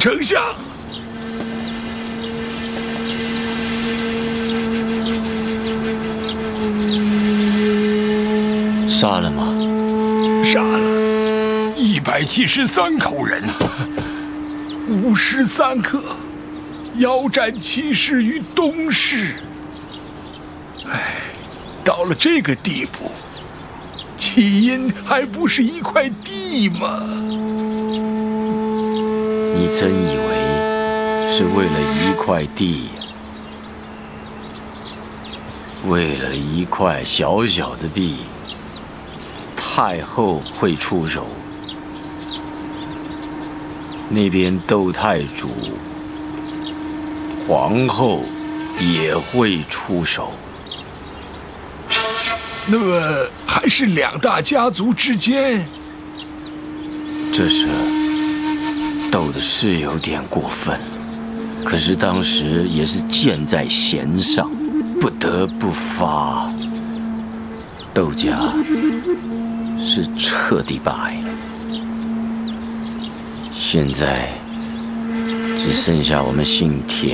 丞相。 杀了吗？ 杀了173口人，53个腰斩骑士于东市。哎，到了这个地步，起因还不是一块地吗？ 你真以为是为了一块地？为了一块小小的地，太后会出手？那边窦太主、皇后也会出手。 那么还是2大家族之间， 这事斗的是有点过分，可是当时也是箭在弦上，不得不发。窦家是彻底败了，现在只剩下我们姓田